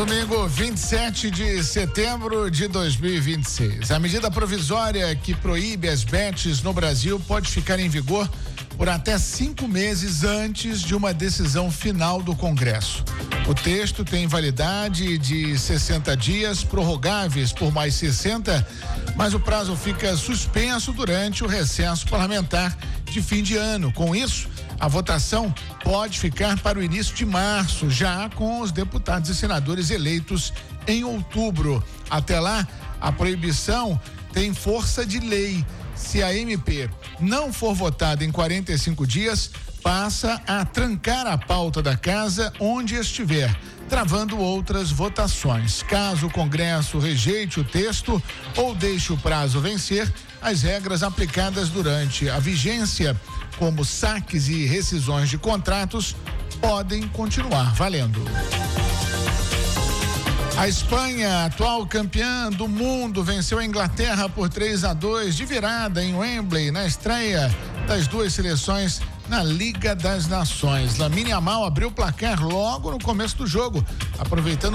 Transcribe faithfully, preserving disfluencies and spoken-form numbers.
Domingo, vinte e sete de setembro de dois mil e vinte e seis. A medida provisória que proíbe as bets no Brasil pode ficar em vigor por até cinco meses antes de uma decisão final do Congresso. O texto tem validade de sessenta dias, prorrogáveis por mais sessenta, mas o prazo fica suspenso durante o recesso parlamentar de fim de ano. Com isso, a votação pode ficar para o início de março, já com os deputados e senadores eleitos em outubro. Até lá, a proibição tem força de lei. Se a M P não for votada em quarenta e cinco dias, passa a trancar a pauta da casa onde estiver, travando outras votações. Caso o Congresso rejeite o texto ou deixe o prazo vencer, as regras aplicadas durante a vigência, como saques e rescisões de contratos, podem continuar valendo. A Espanha, atual campeã do mundo, venceu a Inglaterra por três a dois de virada em Wembley, na estreia das duas seleções na Liga das Nações. Lamine Yamal abriu o placar logo no começo do jogo, aproveitando